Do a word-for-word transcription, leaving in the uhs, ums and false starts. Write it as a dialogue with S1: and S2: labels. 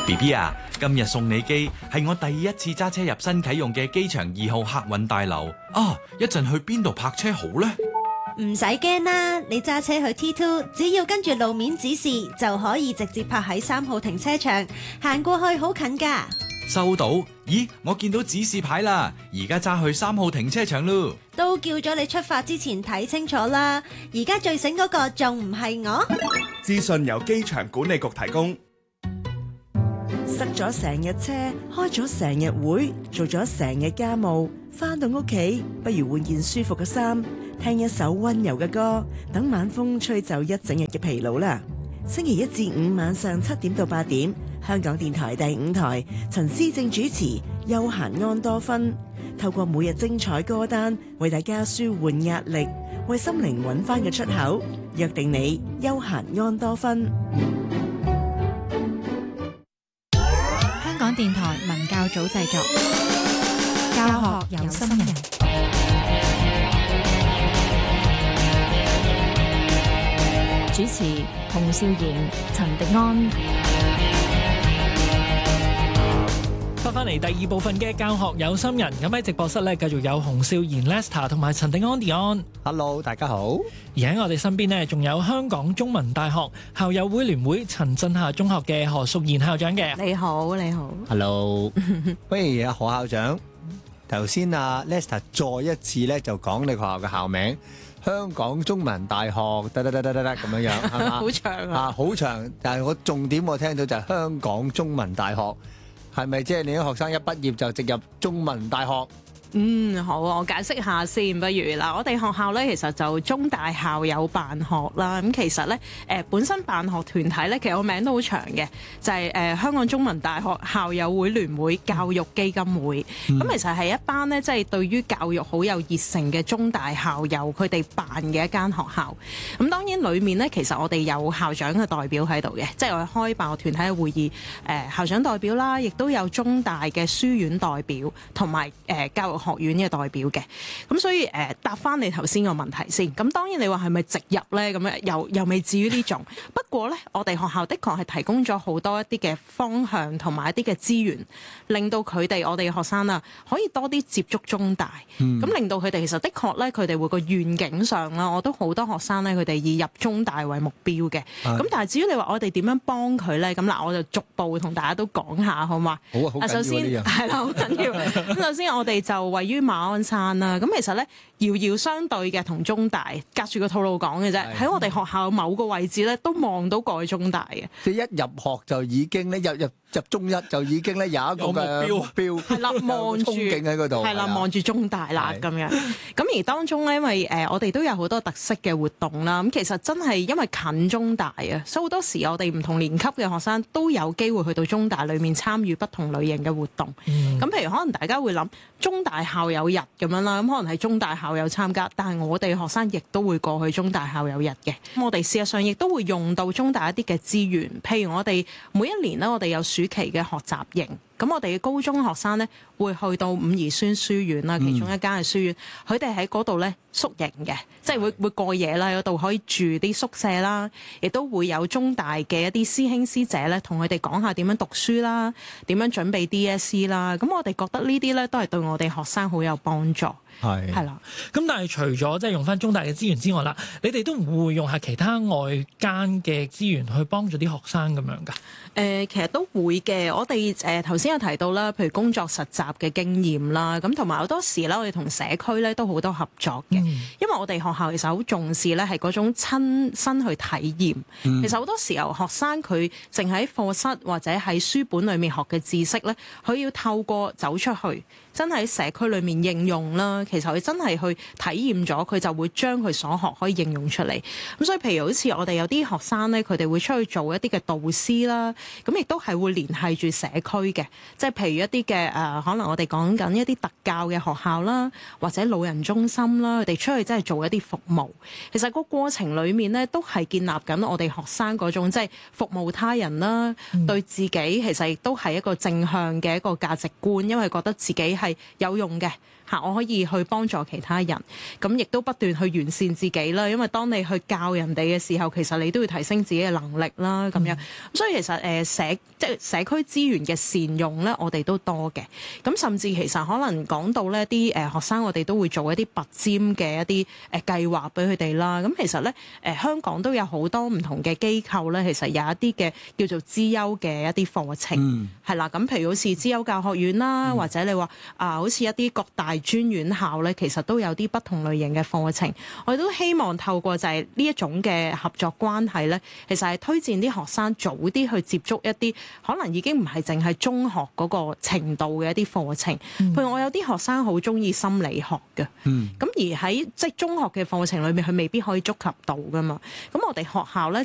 S1: B B 啊，今日送你機係我第一次揸車入新啟用嘅機場二號客運大樓啊！一陣去邊度泊車好呢？
S2: 唔使驚啦，你揸車去 T 二，只要跟住路面指示就可以直接泊喺三號停車場，行過去好近噶。
S1: 收到。咦，我見到指示牌啦，而家揸去三號停車場咯。
S2: 都叫咗你出發之前睇清楚啦，而家最醒嗰個仲唔係我？
S3: 資訊由機場管理局提供。
S4: 塞咗成日車，開咗成日會，做咗成日家務，返到屋企不如換件舒服嘅衫，聽一首溫柔嘅歌，等晚風吹走一整日嘅疲勞啦。星期一至五晚上七點到八點，香港電台第五台，陳思正主持，休閒安多芬，透過每日精彩歌單，為大家舒緩壓力，為心靈揾返個出口。約定你休閒安多芬。
S5: 香港電台文教組製作，教學有心人。主持洪少賢、陳迪安。
S6: 翻返嚟第二部分嘅教學有心人，咁喺直播室咧繼續有洪少賢 Lester 同埋陳迪安 Dion。
S7: Hello， 大家好。
S6: 而喺我哋身邊呢，仲有香港中文大學校友會聯會陳震夏中學嘅何淑賢校長嘅。
S8: 你好，你好。
S7: Hello， 不如阿何校長，頭先阿 Lester 再一次咧就講你學校嘅校名。香港中文大學得得得得得得咁樣樣係嘛？
S8: 好長啊！
S7: 啊，好長，但係我重點我聽到就係香港中文大學，係咪即係你啲學生一畢業就直入中文大學？
S8: 嗯，好啊，我解釋下先，不如嗱，我哋學校咧其實就中大校友辦學啦。咁其實咧，誒、呃、本身辦學團體咧，其實個名都好長嘅，就係、是、誒、呃、香港中文大學校友會聯會教育基金會。咁、嗯、其實係一班咧，即、就、係、是、對於教育好有熱誠嘅中大校友，佢哋辦嘅一間學校。咁當然裡面咧，其實我哋有校長嘅代表喺度嘅，即係我哋開辦學團體嘅會議，誒、呃、校長代表啦，亦都有中大嘅書院代表同埋誒教育學院嘅代表嘅，咁所以誒、呃、答翻你頭先個問題先。咁當然你話係咪直入咧？咁樣又又未至於呢種。不過咧，我哋學校的確係提供咗好多一啲嘅方向同埋一啲嘅資源，令到佢哋我哋嘅學生啊可以多啲接觸中大。咁、嗯、令到佢哋其實的確咧，佢哋會個願景上啦，我都好多學生咧，佢哋以入中大為目標嘅。咁但係至於你話我哋點樣幫佢咧？咁嗱，我就逐步同大家都講下，好嘛？
S7: 好啊，好緊要。首先
S8: 係啦，好緊要。咁首先我哋就位於馬鞍山啦，咁其實咧遙遙相對嘅，同中大隔住個套路講嘅啫。喺我哋學校某個位置咧，都望到過去中大嘅。
S7: 即係一入學就已經咧，入入入中一就已經咧有一個嘅目標，
S8: 係啦，望住
S7: 憧憬喺嗰度，
S8: 係啦，望住中大啦咁樣。咁而當中咧，因為誒、呃、我哋都有好多特色嘅活動啦。咁其實真係因為近中大啊，所以好多時我哋唔同年級嘅學生都有機會去到中大裏面參與不同類型嘅活動。咁、嗯、譬如可能大家會諗中大校友日咁樣啦，咁可能係中大校友參加，但係我哋學生亦都會過去中大校友日嘅。咁我哋事實上亦都會用到中大一啲嘅資源，譬如我哋每一年呢，我哋有暑期嘅學習營。咁我哋嘅高中學生呢，會去到伍宜孫書院啦，其中一間嘅書院，佢哋喺嗰度呢宿營嘅，即係會會過夜啦，嗰度可以住啲宿舍啦，亦都會有中大嘅一啲師兄師姐呢，同佢哋講下點樣讀書啦，點樣準備 D S E 啦。咁我哋覺得呢啲呢，都係對我哋學生好有幫助。
S6: 係
S8: 係啦，
S6: 咁但係除咗即係用翻中大嘅資源之外啦，你哋都唔會用下其他外間嘅資源去幫助啲學生咁樣㗎？誒、
S8: 呃，其實都會嘅。我哋誒頭先有提到啦，譬如工作實習嘅經驗啦，咁同埋好多時咧，我哋同社區咧都好多合作嘅、嗯。因為我哋學校其實好重視咧，係嗰種親身去體驗。嗯、其實好多時候學生佢淨喺課室或者喺書本裡面學嘅知識咧，佢要透過走出去，真係喺社區裏面應用啦，其實佢真係去體驗咗，佢就會將佢所學可以應用出嚟。咁所以譬如好似我哋有啲學生咧，佢哋會出去做一啲嘅導師啦，咁亦都係會聯繫住社區嘅，即係譬如一啲嘅誒，可能我哋講緊一啲特教嘅學校啦，或者老人中心啦，佢哋出去真係做一啲服務。其實個過程裏面咧，都係建立緊我哋學生嗰種即係服務他人啦、嗯，對自己其實亦都係一個正向嘅一個價值觀，因為覺得自己係有用嘅。 嚇，我可以去幫助其他人，咁亦都不斷去完善自己啦。因為當你去教人哋嘅時候，其實你都要提升自己嘅能力啦，咁樣。咁所以其實誒社即係社區資源嘅善用咧，我哋都多嘅。咁甚至其實可能講到呢啲誒學生，我哋都會做一啲拔尖嘅一啲誒計劃俾佢哋啦。咁其實咧誒香港都有好多唔同嘅機構咧，其實有一啲嘅叫做資優嘅一啲課程，係啦、嗯。咁譬如好似資優教學院啦，嗯、或者你話啊，好似一啲各大專院校咧，其實都有啲不同類型嘅課程。我哋都希望透過就係呢一種嘅合作關係咧，其實係推薦啲學生早啲去接觸一啲可能已經唔係淨係中學嗰個程度嘅一啲課程。嗯、譬如我有啲學生好中意心理學嘅，咁、嗯、而喺即係中學嘅課程裏面，佢未必可以觸及到噶嘛。咁我哋學校咧